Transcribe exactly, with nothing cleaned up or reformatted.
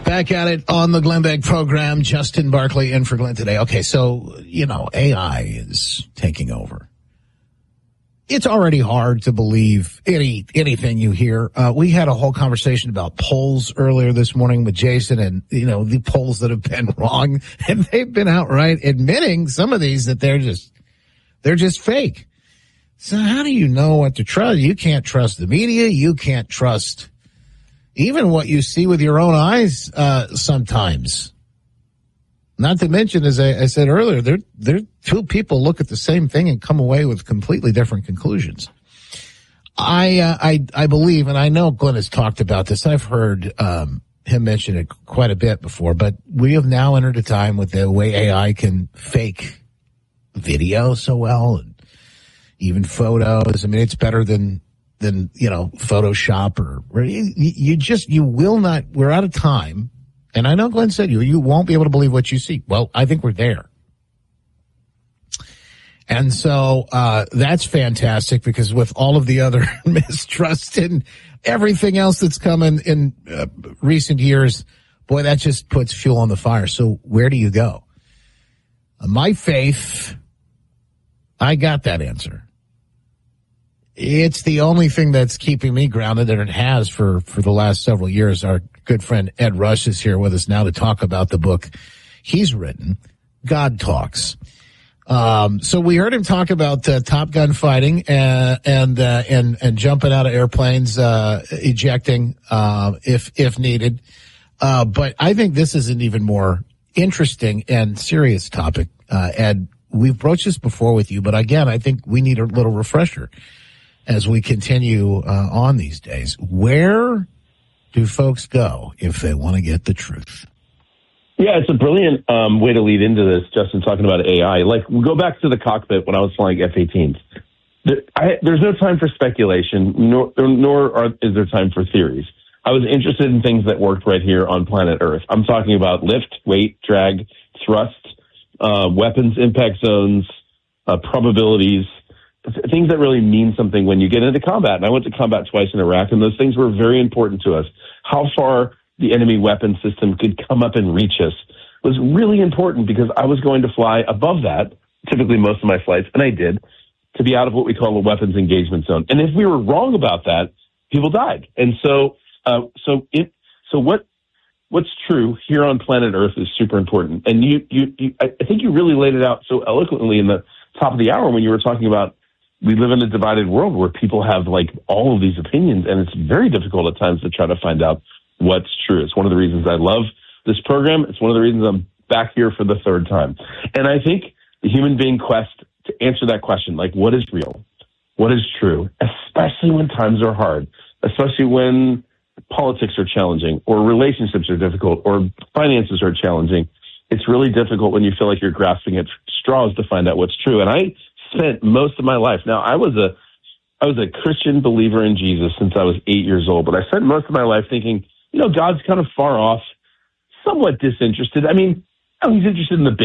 Back at it on the Glenn Beck program. Justin Barkley in for Glenn today. Okay, so, you know, A I is taking over. It's already hard to believe any anything you hear. Uh, we had a whole conversation about polls earlier this morning with Jason and, you know, the polls that have been wrong. And they've been outright admitting some of these that they're just, they're just fake. So how do you know what to trust? You can't trust the media. You can't trust even what you see with your own eyes, uh, sometimes. Not to mention, as I, I said earlier, there, there, two people look at the same thing and come away with completely different conclusions. I, uh, I, I believe, and I know Glenn has talked about this. I've heard, um, him mention it quite a bit before, but we have now entered a time with the way A I can fake video so well, and even photos. I mean, it's better than, than, you know, Photoshop or, or you, you just, you will not, we're out of time. And I know Glenn said you, you won't be able to believe what you see. Well, I think we're there. And so, uh, that's fantastic because with all of the other mistrust and everything else that's come in, in uh, recent years, boy, that just puts fuel on the fire. So where do you go? Uh, my faith, I got that answer. It's the only thing that's keeping me grounded, and it has for, for the last several years. Our good friend Ed Rush is here with us now to talk about the book he's written, God Talks. Um, so we heard him talk about uh, Top Gun fighting uh, and uh, and and jumping out of airplanes, uh, ejecting uh, if if needed. Uh, but I think this is an even more interesting and serious topic. Uh, Ed, we've broached this before with you, but again, I think we need a little refresher as we continue uh, on these days. Where do folks go if they want to get the truth? Yeah, it's a brilliant um, way to lead into this, Justin, talking about A I. Like, we'll go back to the cockpit when I was flying F eighteens. There, I, there's no time for speculation, nor, nor are, is there time for theories. I was interested in things that worked right here on planet Earth. I'm talking about lift, weight, drag, thrust, uh, weapons, impact zones, uh, probabilities, things that really mean something when you get into combat. And I went to combat twice in Iraq, and those things were very important to us. How far the enemy weapon system could come up and reach us was really important because I was going to fly above that, typically most of my flights, and I did, to be out of what we call a weapons engagement zone. And if we were wrong about that, people died. And so, uh, so it, so what, what's true here on planet Earth is super important. And you, you, you, I think you really laid it out so eloquently in the top of the hour when you were talking about we live in a divided world where people have like all of these opinions, and it's very difficult at times to try to find out what's true. It's one of the reasons I love this program. It's one of the reasons I'm back here for the third time. And I think the human being quest to answer that question, like what is real? What is true? Especially when times are hard, especially when politics are challenging or relationships are difficult or finances are challenging. It's really difficult when you feel like you're grasping at straws to find out what's true. And I spent most of my life. Now, I was a I was a Christian believer in Jesus since I was eight years old, but I spent most of my life thinking, you know, God's kind of far off, somewhat disinterested. I mean, oh, he's interested in the